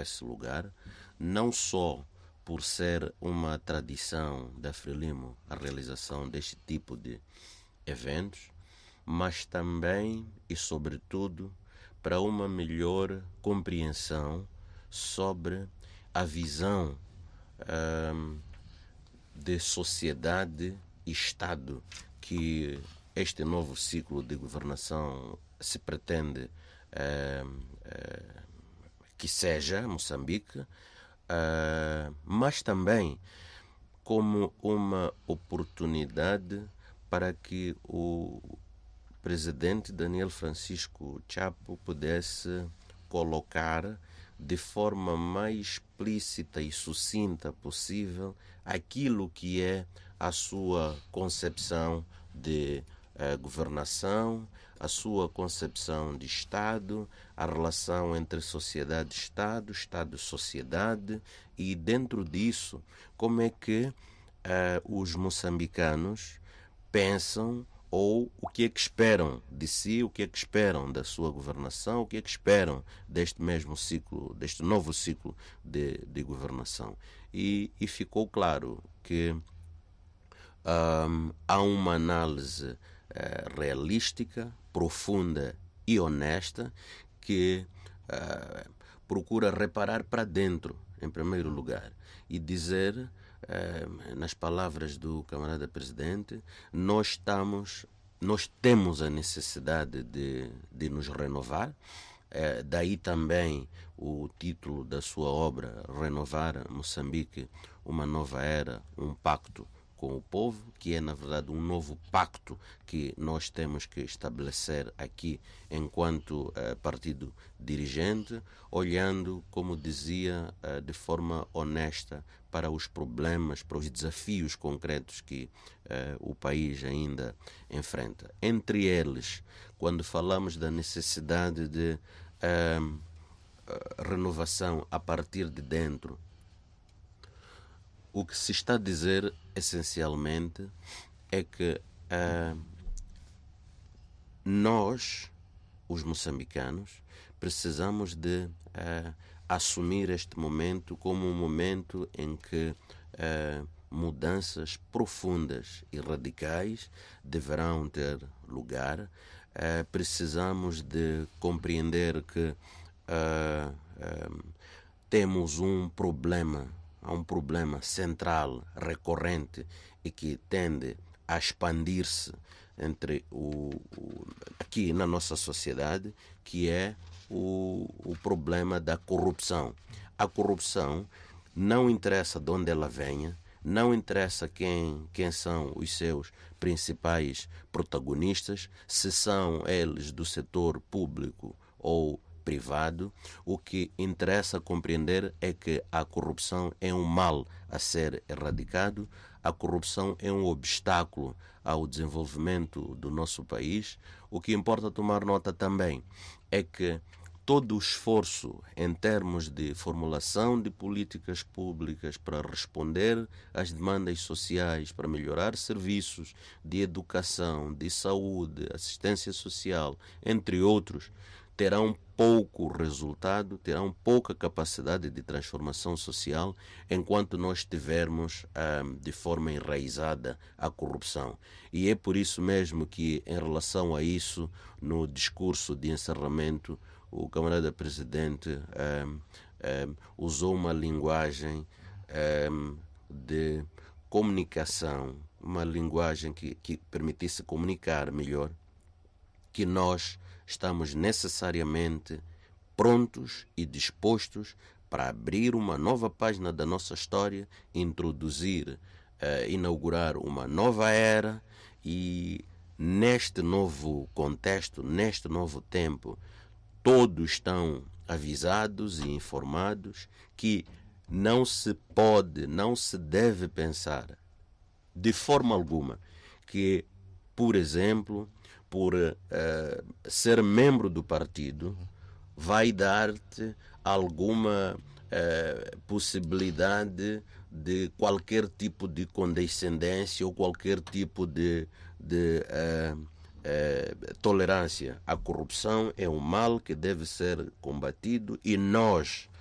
esse lugar, não só por ser uma tradição da Frelimo a realização deste tipo de eventos, mas também e sobretudo para uma melhor compreensão sobre a visão de sociedade e Estado que este novo ciclo de governação se pretende que seja Moçambique, mas também como uma oportunidade para que o presidente Daniel Francisco Chapo pudesse colocar de forma mais explícita e sucinta possível aquilo que é a sua concepção de governação, a sua concepção de Estado, a relação entre sociedade e Estado, Estado e sociedade, e dentro disso, como é que os moçambicanos pensam ou o que é que esperam de si, o que é que esperam da sua governação, o que é que esperam deste mesmo ciclo, deste novo ciclo de governação. E ficou claro que há uma análise realística, profunda e honesta que procura reparar para dentro, em primeiro lugar, e dizer, nas palavras do camarada presidente, nós temos a necessidade de nos renovar. Daí também o título da sua obra, Renovar Moçambique, uma nova era, um pacto com o povo, que é na verdade um novo pacto que nós temos que estabelecer aqui enquanto partido dirigente, olhando, como dizia, de forma honesta para os problemas, para os desafios concretos que o país ainda enfrenta. Entre eles, quando falamos da necessidade de renovação a partir de dentro, o que se está a dizer essencialmente é que nós, os moçambicanos, precisamos de assumir este momento como um momento em que mudanças profundas e radicais deverão ter lugar. Precisamos de compreender que temos um problema, há um problema central, recorrente e que tende a expandir-se aqui na nossa sociedade, que é o problema da corrupção. A corrupção não interessa de onde ela venha, não interessa quem são os seus principais protagonistas, se são eles do setor público ou privado. O que interessa compreender é que a corrupção é um mal a ser erradicado, a corrupção é um obstáculo ao desenvolvimento do nosso país. O que importa tomar nota também é que todo o esforço em termos de formulação de políticas públicas para responder às demandas sociais, para melhorar serviços de educação, de saúde, assistência social, entre outros, terão pouco resultado, terão pouca capacidade de transformação social enquanto nós tivermos de forma enraizada a corrupção. E é por isso mesmo que, em relação a isso, no discurso de encerramento, o camarada presidente usou uma linguagem de comunicação, uma linguagem que permitisse comunicar melhor que nós estamos necessariamente prontos e dispostos para abrir uma nova página da nossa história, introduzir, inaugurar uma nova era, e neste novo contexto, neste novo tempo, todos estão avisados e informados que não se pode, não se deve pensar de forma alguma que, por exemplo, por ser membro do partido, vai dar-te alguma possibilidade de qualquer tipo de condescendência ou qualquer tipo de tolerância. A corrupção é um mal que deve ser combatido e nós,